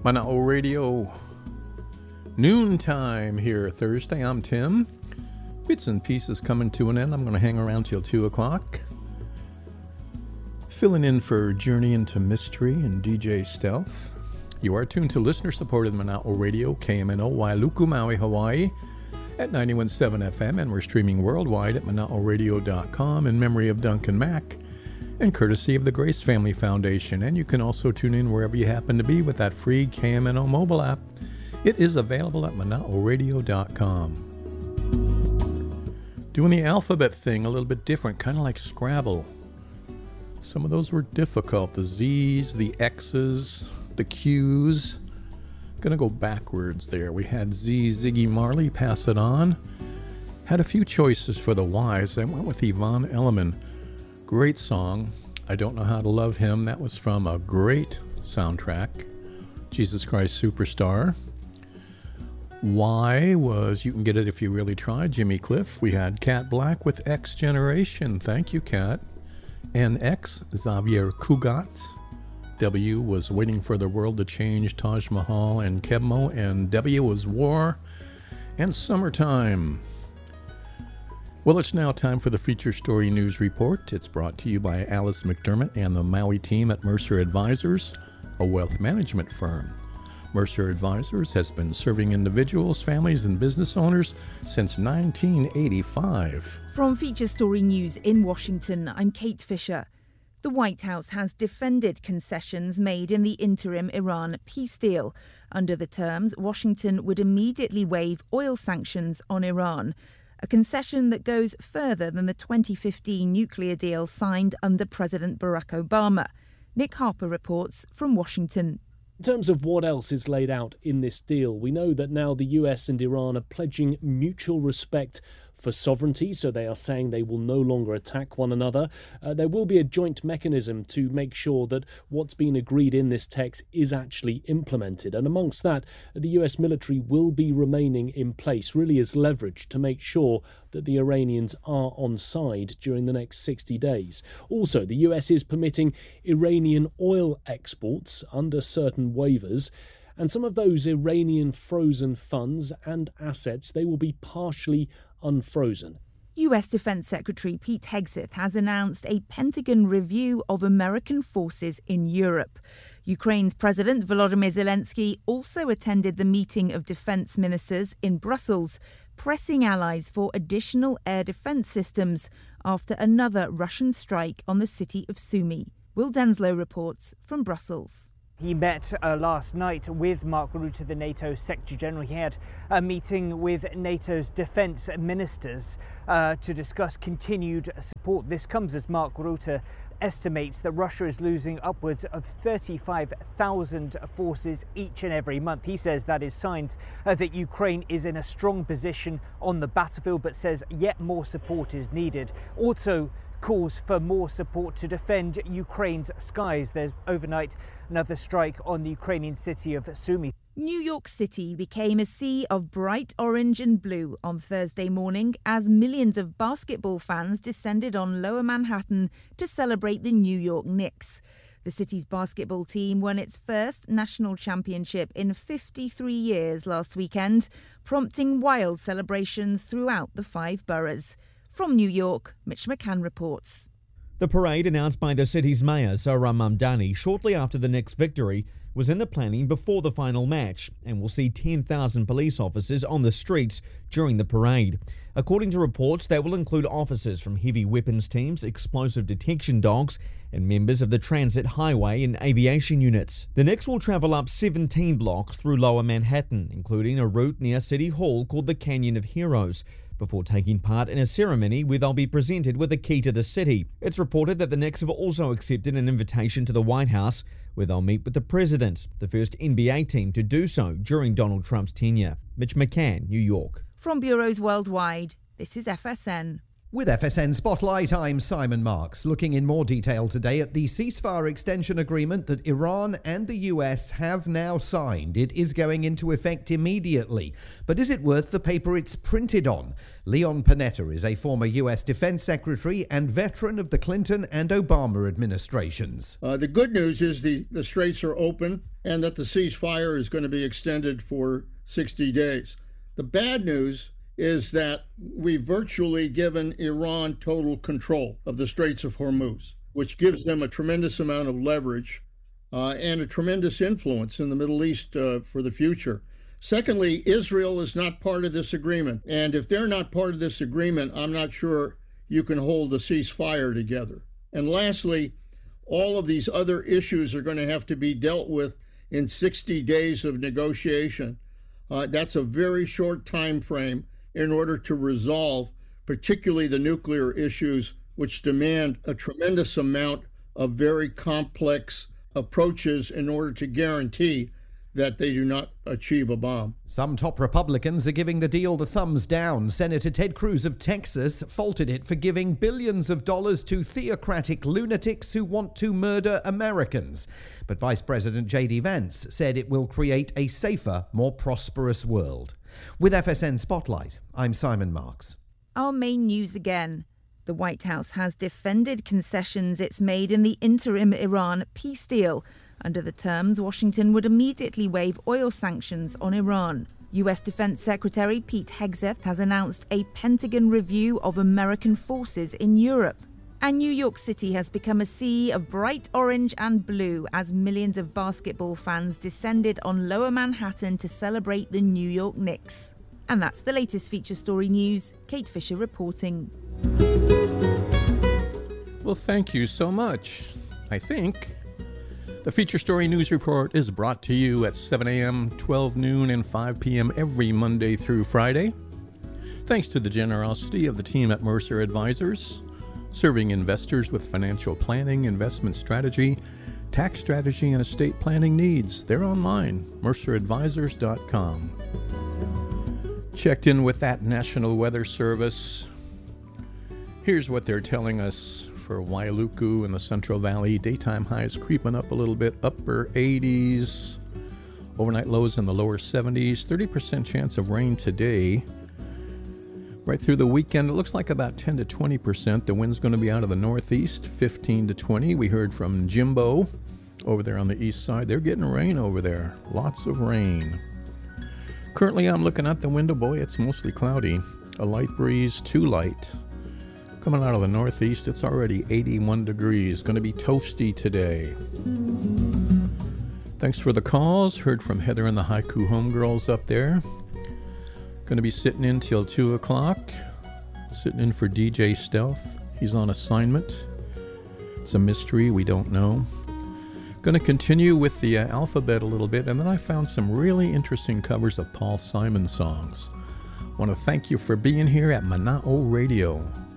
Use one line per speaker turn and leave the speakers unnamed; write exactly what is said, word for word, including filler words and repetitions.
Mana'o Radio, noontime here Thursday. I'm Tim. Bits and pieces coming to an end. I'm going to hang around till two o'clock. Filling in for Journey into Mystery and D J Stealth. You are tuned to listener-supported Mana'o Radio, K M N O, Wailuku, Maui, Hawaii, at ninety-one point seven F M, and we're streaming worldwide at mana'o radio dot com in memory of Duncan Mack, and courtesy of the Grace Family Foundation. And you can also tune in wherever you happen to be with that free K M N O mobile app. It is available at mana'o radio dot com. Doing the alphabet thing a little bit different, kind of like Scrabble. Some of those were difficult. The Z's, the X's, the Q's. Gonna go backwards there. We had Z, Ziggy Marley, Pass It On. Had a few choices for the Y's. I went with Yvonne Elliman. Great song. I Don't Know How to Love Him. That was from a great soundtrack, Jesus Christ Superstar. Y was You Can Get It If You Really Try, Jimmy Cliff. We had Cat Black with X Generation. Thank you, Cat. N X, Xavier Cugat. W was Waiting for the World to Change, Taj Mahal and Kebmo. And W was War and Summertime. Well, it's now time for the Feature Story News Report. It's brought to you by Alice McDermott and the Maui team at Mercer Advisors, a wealth management firm. Mercer Advisors has been serving individuals, families, and business owners since nineteen eighty-five.
From Feature Story News in Washington, I'm Kate Fisher. The White House has defended concessions made in the interim Iran peace deal. Under the terms, Washington would immediately waive oil sanctions on Iran, a concession that goes further than the twenty fifteen nuclear deal signed under President Barack Obama. Nick Harper reports from Washington.
In terms of what else is laid out in this deal, we know that now the U S and Iran are pledging mutual respect for sovereignty, so they are saying they will no longer attack one another. Uh, there will be a joint mechanism to make sure that what's been agreed in this text is actually implemented. And amongst that, the U S military will be remaining in place, really as leverage to make sure that the Iranians are on side during the next sixty days. Also, the U S is permitting Iranian oil exports under certain waivers. And some of those Iranian frozen funds and assets, they will be partially unfrozen.
U S Defense Secretary Pete Hegseth has announced a Pentagon review of American forces in Europe. Ukraine's President Volodymyr Zelensky also attended the meeting of defense ministers in Brussels, pressing allies for additional air defense systems after another Russian strike on the city of Sumy. Will Denslow reports from Brussels.
He met uh, last night with Mark Rutte, the NATO Secretary General. He had a meeting with NATO's defence ministers uh, to discuss continued support. This comes as Mark Rutte estimates that Russia is losing upwards of thirty-five thousand forces each and every month. He says that is signs uh, that Ukraine is in a strong position on the battlefield, but says yet more support is needed. Also calls for more support to defend Ukraine's skies. There's overnight another strike on the Ukrainian city of Sumy.
New York City became a sea of bright orange and blue on Thursday morning as millions of basketball fans descended on Lower Manhattan to celebrate the New York Knicks. The city's basketball team won its first national championship in fifty-three years last weekend, prompting wild celebrations throughout the five boroughs. From New York, Mitch McCann reports.
The parade, announced by the city's mayor, Zohran Mamdani, shortly after the Knicks' victory, was in the planning before the final match and will see ten thousand police officers on the streets during the parade. According to reports, they will include officers from heavy weapons teams, explosive detection dogs, and members of the transit, highway and aviation units. The Knicks will travel up seventeen blocks through Lower Manhattan, including a route near City Hall called the Canyon of Heroes, before taking part in a ceremony where they'll be presented with a key to the city. It's reported that the Knicks have also accepted an invitation to the White House, where they'll meet with the president, the first N B A team to do so during Donald Trump's tenure. Mitch McCann, New York.
From bureaus worldwide, this is F S N.
With F S N Spotlight, I'm Simon Marks, looking in more detail today at the ceasefire extension agreement that Iran and the U S have now signed. It is going into effect immediately. But is it worth the paper it's printed on? Leon Panetta is a former U S Defense Secretary and veteran of the Clinton and Obama administrations.
Uh, the good news is the, the straits are open. and that the ceasefire is going to be extended for sixty days. The bad news is that we've virtually given Iran total control of the Straits of Hormuz, which gives them a tremendous amount of leverage uh, and a tremendous influence in the Middle East uh, for the future. Secondly, Israel is not part of this agreement. And if they're not part of this agreement, I'm not sure you can hold a ceasefire together. And lastly, all of these other issues are going to have to be dealt with in sixty days of negotiation. Uh, that's a very short time frame in order to resolve particularly the nuclear issues, which demand a tremendous amount of very complex approaches in order to guarantee that they do not achieve a bomb.
Some top Republicans are giving the deal the thumbs down. Senator Ted Cruz of Texas faulted it for giving billions of dollars to theocratic lunatics who want to murder Americans. But Vice President J D Vance said it will create a safer, more prosperous world. With F S N Spotlight, I'm Simon Marks.
Our main news again. The White House has defended concessions it's made in the interim Iran peace deal. Under the terms, Washington would immediately waive oil sanctions on Iran. U S Defense Secretary Pete Hegseth has announced a Pentagon review of American forces in Europe. And New York City has become a sea of bright orange and blue as millions of basketball fans descended on Lower Manhattan to celebrate the New York Knicks. And that's the latest feature story news. Kate Fisher reporting.
Well, thank you so much. I think the Feature Story News Report is brought to you at seven a.m., twelve noon, and five p.m. every Monday through Friday. Thanks to the generosity of the team at Mercer Advisors, serving investors with financial planning, investment strategy, tax strategy, and estate planning needs. They're online, mercer advisors dot com. Checked in with that National Weather Service. Here's what they're telling us for Wailuku and the Central Valley. Daytime highs creeping up a little bit, upper eighties. Overnight lows in the lower seventies. thirty percent chance of rain today. Right through the weekend, it looks like about ten to twenty percent. The wind's going to be out of the northeast, fifteen to twenty. We heard from Jimbo over there on the east side. They're getting rain over there. Lots of rain. Currently, I'm looking out the window. Boy, it's mostly cloudy. A light breeze, too light. Coming out of the northeast, it's already eighty-one degrees. Going to be toasty today. Thanks for the calls. Heard from Heather and the Haiku Homegirls up there. Going to be sitting in till two o'clock. Sitting in for D J Stealth. He's on assignment. It's a mystery. We don't know. Going to continue with the uh, alphabet a little bit, and then I found some really interesting covers of Paul Simon songs. Want to thank you for being here at Mana'o Radio.